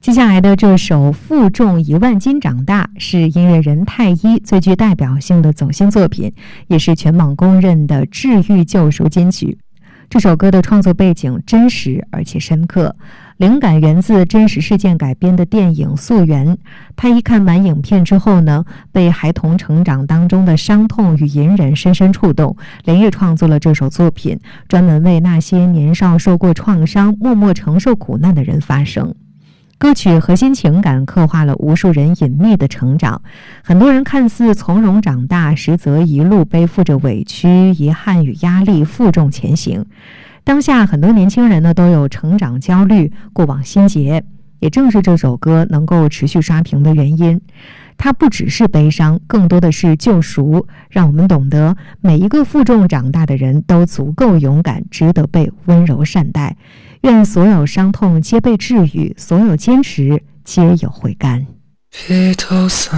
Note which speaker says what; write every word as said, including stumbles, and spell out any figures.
Speaker 1: 接下来的这首《负重一万斤长大》是音乐人太一最具代表性的走心作品，也是全网公认的治愈救赎金曲。这首歌的创作背景真实而且深刻，灵感源自真实事件改编的电影《溯源》。太一看完影片之后呢，被孩童成长当中的伤痛与隐忍深深触动，连夜创作了这首作品，专门为那些年少受过创伤、默默承受苦难的人发声。歌曲核心情感刻画了无数人隐秘的成长，很多人看似从容长大，实则一路背负着委屈、遗憾与压力，负重前行。当下很多年轻人呢都有成长焦虑、过往心结，也正是这首歌能够持续刷屏的原因。它不只是悲伤，更多的是救赎，让我们懂得每一个负重长大的人都足够勇敢，值得被温柔善待。愿所有伤痛皆被治愈，所有坚持皆有回甘。
Speaker 2: 披头散